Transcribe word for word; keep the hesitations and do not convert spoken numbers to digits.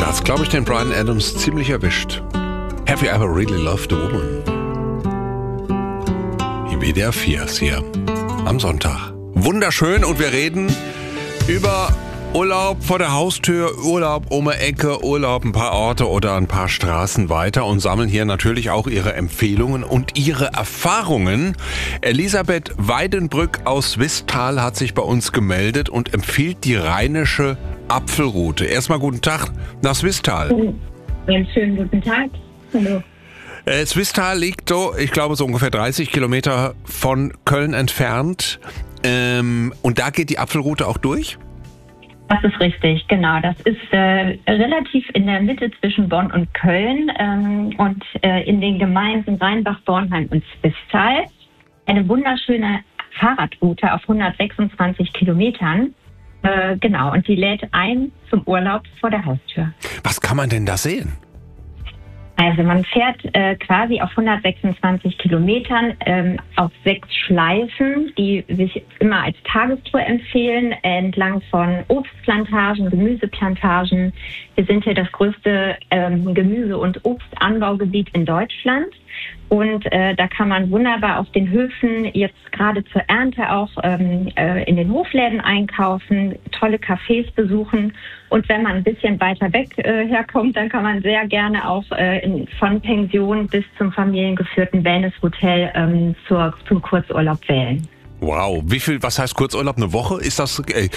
hat's, glaube ich, den Bryan Adams ziemlich erwischt. Have you ever really loved a woman? Im W D R vier ist hier am Sonntag. Wunderschön, und wir reden über Urlaub vor der Haustür, Urlaub um die Ecke, Urlaub ein paar Orte oder ein paar Straßen weiter und sammeln hier natürlich auch Ihre Empfehlungen und Ihre Erfahrungen. Elisabeth Weidenbrück aus Swisttal hat sich bei uns gemeldet und empfiehlt die rheinische Apfelroute. Erstmal guten Tag nach Swisttal. Einen schönen guten Tag. Hallo. Äh, Swisttal liegt so, ich glaube, so ungefähr dreißig Kilometer von Köln entfernt. Ähm, und da geht die Apfelroute auch durch? Das ist richtig, genau. Das ist äh, relativ in der Mitte zwischen Bonn und Köln ähm, und äh, in den Gemeinden Rheinbach, Bornheim und Swisttal. Eine wunderschöne Fahrradroute auf hundertsechsundzwanzig Kilometern. Äh, genau, und die lädt ein zum Urlaub vor der Haustür. Was kann man denn da sehen? Also man fährt äh, quasi auf hundertsechsundzwanzig Kilometern ähm, auf sechs Schleifen, die sich immer als Tagestour empfehlen, entlang von Obstplantagen, Gemüseplantagen. Wir sind hier das größte ähm, Gemüse- und Obstanbaugebiet in Deutschland. Und äh, da kann man wunderbar auf den Höfen jetzt gerade zur Ernte auch ähm, äh, in den Hofläden einkaufen, tolle Cafés besuchen. Und wenn man ein bisschen weiter weg äh, herkommt, dann kann man sehr gerne auch äh, in, von Pension bis zum familiengeführten Wellnesshotel ähm, zur, zum Kurzurlaub wählen. Wow, wie viel, was heißt Kurzurlaub? Eine Woche? Ist das, äh,